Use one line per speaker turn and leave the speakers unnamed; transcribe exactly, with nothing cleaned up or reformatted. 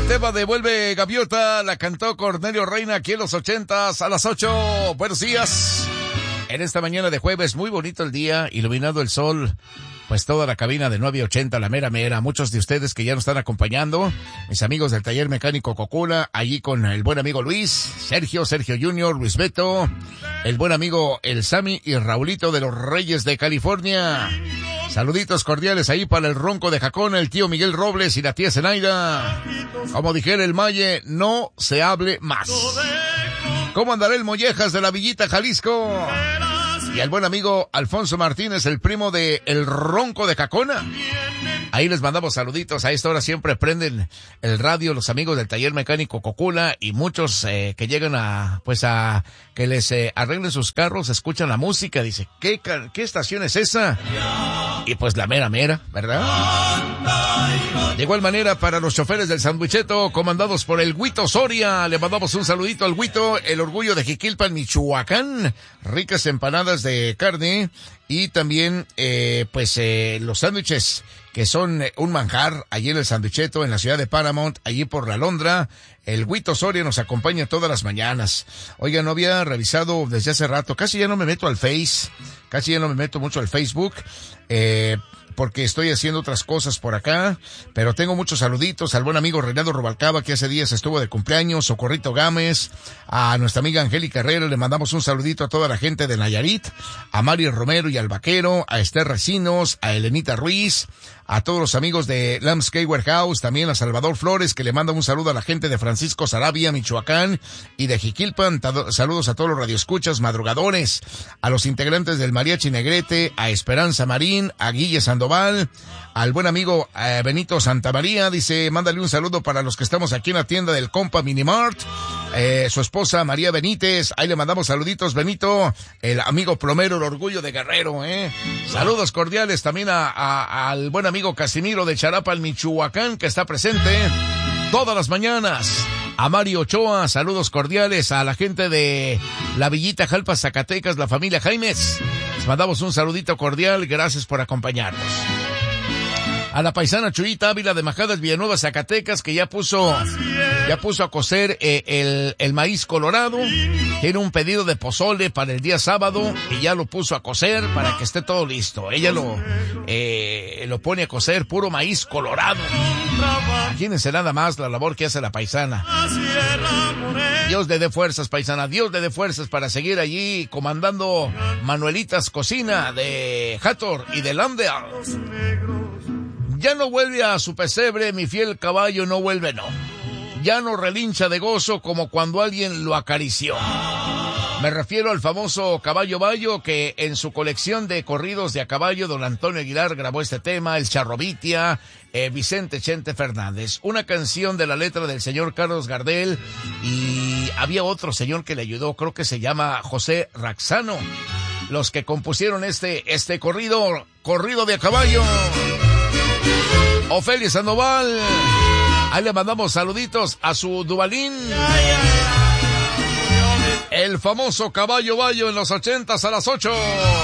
tema de Vuelve Gaviota la cantó Cornelio Reina aquí en los ochentas a las ocho. Buenos días. En esta mañana de jueves, muy bonito el día, iluminado el sol. Pues toda la cabina de nueve ochenta, la mera mera. Muchos de ustedes que ya nos están acompañando. Mis amigos del taller mecánico Cocula, allí con el buen amigo Luis, Sergio, Sergio junior, Luis Beto, el buen amigo El Sammy y Raulito de los Reyes de California. Saluditos cordiales ahí para el Ronco de Jacona, el tío Miguel Robles y la tía Zenaida. Como dijera el Maye, no se hable más. ¿Cómo andará el Mollejas de la Villita, Jalisco? Y al buen amigo Alfonso Martínez, el primo de El Ronco de Jacona. Ahí les mandamos saluditos. A esta hora siempre prenden el radio los amigos del taller mecánico Cocula y muchos eh, que llegan a, pues a, que les eh, arreglen sus carros, escuchan la música, dice, ¿qué, qué estación es esa? Y pues la mera mera, ¿verdad? De igual manera para los choferes del Sandwicheto, comandados por el Huito Soria, le mandamos un saludito al Huito, el orgullo de Jiquilpan, Michoacán, ricas empanadas de carne y también eh, pues eh, los sándwiches que son eh, un manjar allí en el Sandwicheto, en la ciudad de Paramount, allí por la Londra. El Huito Soria nos acompaña todas las mañanas. Oiga, no había revisado desde hace rato, casi ya no me meto al Face, casi ya no me meto mucho al Facebook, eh, porque estoy haciendo otras cosas por acá, pero tengo muchos saluditos al buen amigo Renato Rubalcaba, que hace días estuvo de cumpleaños, Socorrito Gámez, a nuestra amiga Angélica Herrera, le mandamos un saludito a toda la gente de Nayarit, a Mari Romero y al Vaquero, a Esther Recinos, a Elenita Ruiz, a todos los amigos de Lambscape Warehouse, también a Salvador Flores, que le manda un saludo a la gente de Francisco Sarabia, Michoacán, y de Jiquilpan. Saludos a todos los radioescuchas madrugadores, a los integrantes del Mariachi Negrete, a Esperanza Marín, a Guille Sandoval, al buen amigo eh, Benito Santamaría, dice, mándale un saludo para los que estamos aquí en la tienda del Compa Minimart, eh, su esposa María Benítez, ahí le mandamos saluditos, Benito, el amigo plomero, el orgullo de Guerrero, eh. Saludos cordiales también a, a, al buen amigo Casimiro de Charapal, Michoacán, que está presente todas las mañanas. A Mario Ochoa, saludos cordiales a la gente de la Villita Jalpa, Zacatecas, la familia Jaimes. Les mandamos un saludito cordial, gracias por acompañarnos. A la paisana Chuyita Ávila de Majadas, Villanueva, Zacatecas, que ya puso, ya puso a cocer eh, el, el maíz colorado. Tiene un pedido de pozole para el día sábado y ya lo puso a cocer para que esté todo listo. Ella lo, eh, lo pone a cocer, puro maíz colorado. Imagínense nada más la labor que hace la paisana. Dios le dé fuerzas, paisana, Dios le dé fuerzas para seguir allí comandando Manuelitas Cocina de Hathor y de Landea. Ya no vuelve a su pesebre, mi fiel caballo no vuelve, no. Ya no relincha de gozo como cuando alguien lo acarició. Me refiero al famoso Caballo Bayo, que en su colección de corridos de a caballo, don Antonio Aguilar grabó este tema, el Charrobitia, eh, Vicente Chente Fernández. Una canción de la letra del señor Carlos Gardel, y había otro señor que le ayudó, creo que se llama José Raxano. Los que compusieron este, este corrido, corrido de a caballo. Ofelia Sandoval, ahí le mandamos saluditos a su Dubalín, el famoso Caballo Bayo en los ochentas a las ocho.